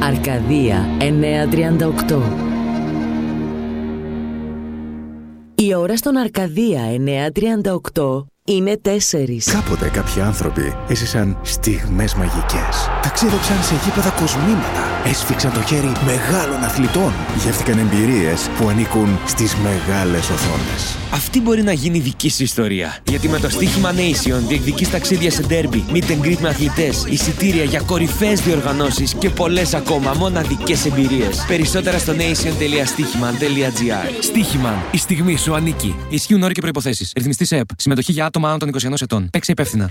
Αρκαδία 938. Η ώρα στον Αρκαδία 938 είναι 4. Κάποτε κάποιοι άνθρωποι έζησαν στιγμές μαγικές. Ταξίδεψαν σε γήπεδα κοσμήματα. Έσφιξαν το χέρι μεγάλων αθλητών. Γεύτηκαν εμπειρίες που ανήκουν στις μεγάλες οθόνες. Αυτή μπορεί να γίνει δική σου ιστορία. Γιατί με το στοίχημα Nation διεκδικείς ταξίδια σε ντέρμπι, meet and greet με αθλητές, εισιτήρια για κορυφαίες διοργανώσεις και πολλές ακόμα μοναδικές εμπειρίες. Περισσότερα στο nation.stichiman.gr. Στοίχημαν. Η στιγμή σου ανήκει. Ισχύουν όροι και προϋποθέσεις. Ρυθμιστής ΕΕΠ. Συμμετοχή για άτομα άνω των 21 ετών. Παίξε υπεύθυνα.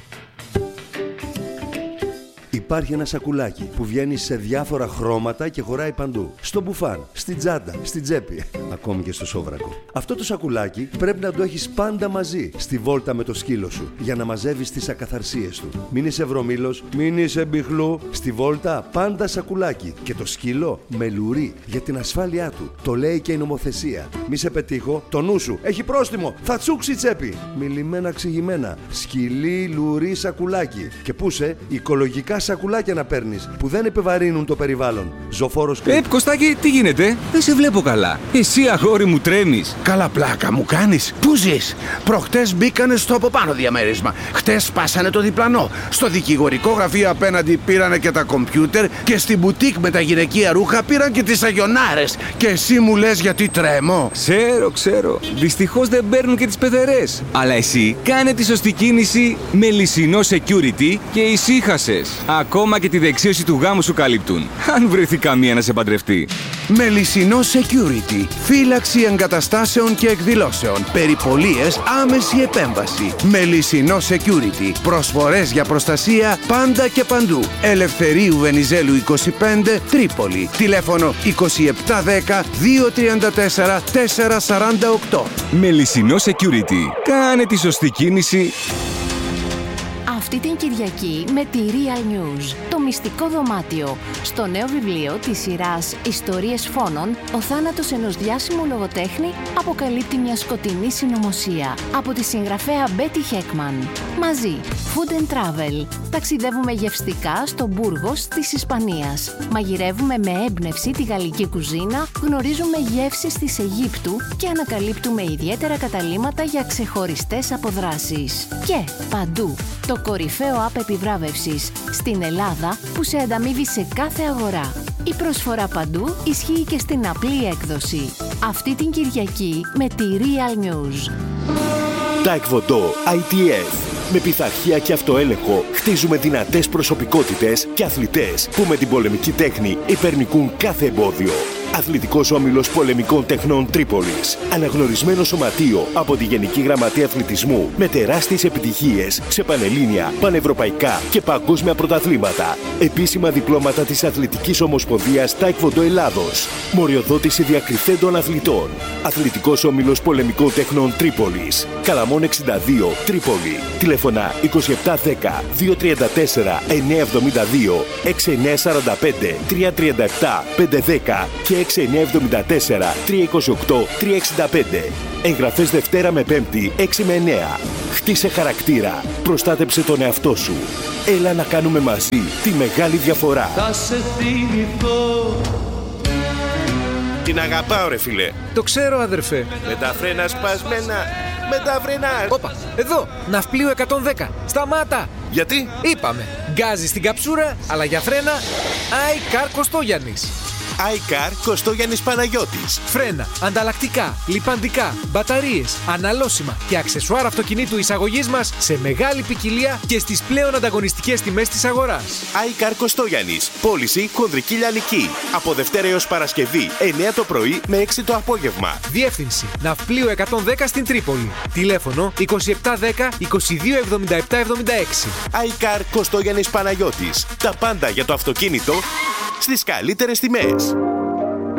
Υπάρχει ένα σακουλάκι που βγαίνει σε διάφορα χρώματα και χωράει παντού. Στο μπουφάν, στην τσάντα, στην τσέπη, ακόμη και στο σόβρακο. Αυτό το σακουλάκι πρέπει να το έχεις πάντα μαζί στη βόλτα με το σκύλο σου για να μαζεύεις τις ακαθαρσίες του. Μην είσαι βρωμήλος, μην είσαι μπιχλού. Στη βόλτα πάντα σακουλάκι και το σκύλο με λουρί για την ασφάλειά του. Το λέει και η νομοθεσία. Μη σε πετύχω, το νου σου έχει πρόστιμο, θα τσούξει η τσέπη. Μιλημένα ξηγημένα. Σκυλί, λουρί, σακουλάκι. Και πούσε οικολογικά σακουλάκια να παίρνεις που δεν επιβαρύνουν το περιβάλλον. Ζωφόρος Κωστάκη, τι γίνεται? Δεν σε βλέπω καλά. Εσύ, αγόρι μου, τρέμεις. Καλά πλάκα μου κάνεις. Πού ζεις? Προχτές μπήκανε στο από πάνω διαμέρισμα. Χτες σπάσανε το διπλανό. Στο δικηγορικό γραφείο απέναντι πήρανε και τα κομπιούτερ και στην μπουτίκ με τα γυναικεία ρούχα πήραν και τις αγιονάρες. Και εσύ μου λες γιατί τρέμω? Ξέρω. Δυστυχώς δεν παίρνουν και τις πεθερές. Αλλά εσύ κάνε τη σωστή κίνηση με Λυσινό Security και ησύχασες. Ακόμα και τη δεξίωση του γάμου σου καλύπτουν. Αν βρεθεί καμία να σε παντρευτεί. Μελισσινό Security. Φύλαξη εγκαταστάσεων και εκδηλώσεων. Περιπολίες, άμεση επέμβαση. Μελισσινό Security. Προσφορές για προστασία πάντα και παντού. Ελευθερίου Βενιζέλου 25, Τρίπολη. Τηλέφωνο 2710 234 448. Μελισσινό Security. Κάνε τη σωστή κίνηση. Αυτή την Κυριακή με τη Real News, το μυστικό δωμάτιο. Στο νέο βιβλίο της σειράς «Ιστορίες φόνων», ο θάνατος ενός διάσημου λογοτέχνη αποκαλύπτει μια σκοτεινή συνωμοσία. Από τη συγγραφέα Betty Heckman. Μαζί, Food and Travel. Ταξιδεύουμε γευστικά στο Μπούργος της Ισπανίας. Μαγειρεύουμε με έμπνευση τη γαλλική κουζίνα, γνωρίζουμε γεύσεις της Αιγύπτου και ανακαλύπτουμε ιδιαίτερα καταλύματα για ξεχωριστές αποδράσεις. Και παντού, το κορυφαίο app επιβράβευσης στην Ελλάδα που σε ανταμείβει σε κάθε αγορά. Η προσφορά παντού ισχύει και στην απλή έκδοση. Αυτή την Κυριακή με τη Real News. Taekwondo ITF. Με πειθαρχία και αυτοέλεγχο χτίζουμε δυνατές προσωπικότητες και αθλητές που με την πολεμική τέχνη υπερνικούν κάθε εμπόδιο. Αθλητικός Όμιλος Πολεμικών Τεχνών Τρίπολης. Αναγνωρισμένο σωματείο από τη Γενική Γραμματεία Αθλητισμού με τεράστιες επιτυχίες σε πανελλήνια, πανευρωπαϊκά και παγκόσμια πρωταθλήματα. Επίσημα διπλώματα της Αθλητικής Ομοσπονδίας Taekwondo Ελλάδος. Μοριοδότηση διακριθέντων αθλητών. Αθλητικός Όμιλος Πολεμικών Τεχνών Τρίπολης. Καλαμών 62, Τρίπολη. Τηλέφωνα 2710 234 972 6945 337 510 και 6974 328 365. Εγγραφές Δευτέρα με Πέμπτη 6 με 9. Χτίσε χαρακτήρα. Προστάτεψε τον εαυτό σου. Έλα να κάνουμε μαζί τη μεγάλη διαφορά. Θα σε θυμηθώ. Την αγαπάω ρε φίλε. Το ξέρω αδερφέ. Με τα φρένα σπασμένα. Με τα φρένα. Όπα, εδώ, ναυπλίο 110. Σταμάτα. Γιατί? Είπαμε, γκάζι στην καψούρα, αλλά για φρένα, iCar Κωστόγιαννης. iCar Κωστόγιαννης Παναγιώτης. Φρένα, ανταλλακτικά, λιπαντικά, μπαταρίες, αναλώσιμα και αξεσουάρ αυτοκινήτου εισαγωγής μας σε μεγάλη ποικιλία και στις πλέον ανταγωνιστικές τιμές της αγοράς. iCar Κωστόγιανης. Πώληση χονδρική λιανική. Από Δευτέρα έως Παρασκευή 9 το πρωί με 6 το απόγευμα. Διεύθυνση Ναυπλίο 110 στην Τρίπολη. Τηλέφωνο 2710 227776. iCar Κωστόγιανης Παναγιώτης. Τα πάντα για το αυτοκίνητο στις καλύτερες τιμές.